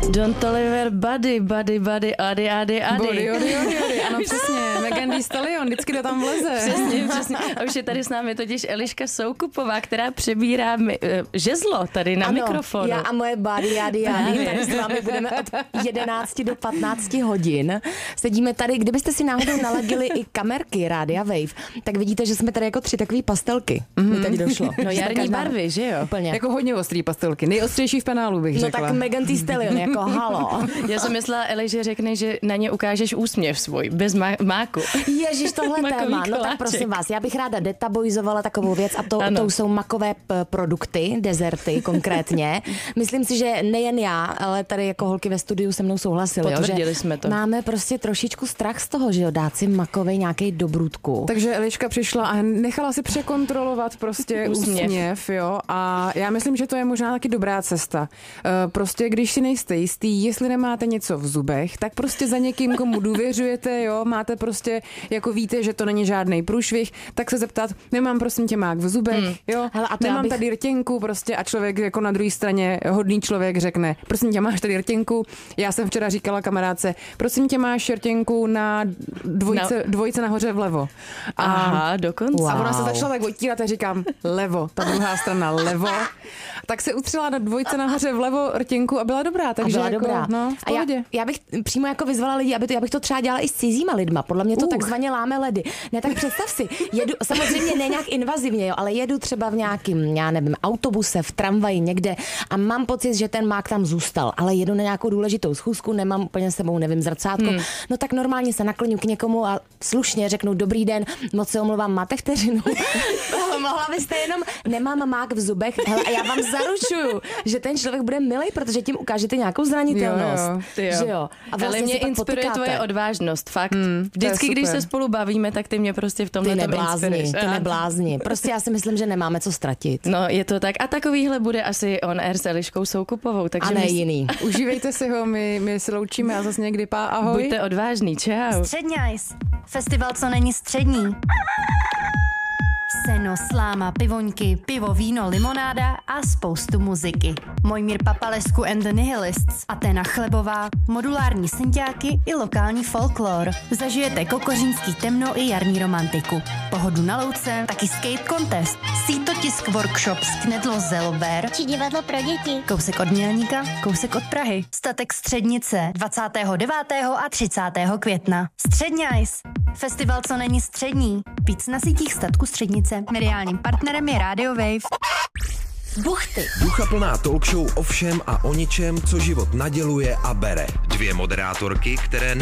Don Toliver, Buddy, Ady. Body, ano přesně, Megan Thee Stallion, vždycky to tam vleze. Přesně. A už je tady s námi totiž Eliška Soukupová, která přebírá žezlo tady na mikrofonu. Já a moje Buddy, Ady. Tak s vámi budeme od 11 do 15 hodin. Sedíme tady, kdybyste si náhodou naladili i kamerky Rádia Wave, tak vidíte, že jsme tady jako 3 takové pastelky. Mi tady došlo. No jarní barvy, že jo? Úplně. Jako hodně ostrý pastelky, nejostřejší v penálu bych řekla. No tak Megan Thee Stallion, jako halo. Já jsem myslela, Eli, že řekne, že na ně ukážeš úsměv svůj, bez máku. Ježíš, tohle Makový téma. No tak koláček. prosím vás, já bych ráda detaboizovala takovou věc a to jsou makové produkty, dezerty konkrétně. Myslím si, že nejen já, ale tady jako holky ve studiu se mnou souhlasily. Potvrdili jsme to. Máme prostě trošičku strach z toho, že jo, dát si makovej nějaký do brůdku. Takže Eliška přišla a nechala si překontrolovat prostě úsměv, jo. A já myslím, že to je možná taky dobrá cesta. Prostě když si nejste jistý, jestli nemáte něco v zubech, tak prostě za někým, komu důvěřujete, jo, máte prostě, jako víte, že to není žádný průšvih, tak se zeptat, nemám prosím tě mák v zubech, jo, hele, a to nemám tady rtěnku prostě a člověk jako na druhé straně, hodný člověk řekne, prosím tě, máš tady rtěnku, já jsem včera říkala kamarádce, prosím tě, máš rtěnku na dvojce nahoře vlevo. Aha, dokonce. A ona se začala tak otírat a říkám, levo, ta druhá strana levo. Tak se utřela na dvojce nahoře vlevo rtěnku a byla dobrá, takže byla jako, dobrá. No, v pohodě. Já bych přímo jako vyzvala lidi, já bych to třeba dělala i s cizíma lidma. Podle mě to takzvaně láme ledy. Ne, tak představ si, jedu, samozřejmě ne nějak invazivně, jo, ale jedu třeba v nějakým, já nevím, autobuse, v tramvaji někde a mám pocit, že ten mák tam zůstal, ale jedu na nějakou důležitou schůzku, nemám úplně s sebou, nevím, zrcátko. No tak normálně se nakloním k někomu a slušně řeknu dobrý den, moc se omlouvám, máte vteřinu? Mohla byste jenom, nemám mák v zubech, hele, a já vám zaručuju, že ten člověk bude milý, protože tím ukážete nějakou zranitelnost. Jo. Že jo? A Ale mě inspiruje tvoje odvážnost, fakt. Vždycky, když se spolu bavíme, tak ty mě prostě v tomhle tom inspiruješ. Ty neblázni. Prostě já si myslím, že nemáme co ztratit. No, je to tak. A takovýhle bude asi on air s Eliškou Soukupovou. Takže a ne jiný. Užívejte si ho, my se loučíme a zase někdy ahoj. Buďte odvážný, čau. Středňajs. Festival, co není střední. Seno, sláma, pivoňky, pivo, víno, limonáda a spoustu muziky. Mojmír Papalescu and the Nihilists, Aténa Chlebová, modulární synťáky i lokální folklor. Zažijete kokořínský temno i jarní romantiku. Pohodu na louce, taky skate contest, sítotisk workshop s Knedlo Zelber, či divadlo pro děti. kousek od Mělníka, kousek od Prahy. Statek Střednice 29. a 30. května. Středňajs. Festival, co není střední. Víc na sítích statku Střednice. Mediálním partnerem je Radio Wave. Buchty. Duchaplná talk show o všem a o ničem, co život naděluje a bere. 2 moderátorky, které